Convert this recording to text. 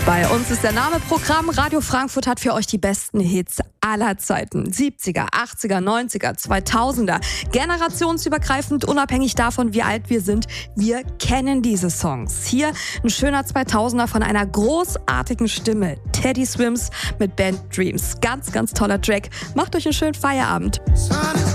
Bei uns ist der Name Programm. Radio Frankfurt hat für euch die besten Hits aller Zeiten. 70er, 80er, 90er, 2000er. Generationsübergreifend, unabhängig davon, wie alt wir sind. Wir kennen diese Songs. Hier ein schöner 2000er von einer großartigen Stimme. Teddy Swims mit Band Dreams. Ganz, ganz toller Track. Macht euch einen schönen Feierabend.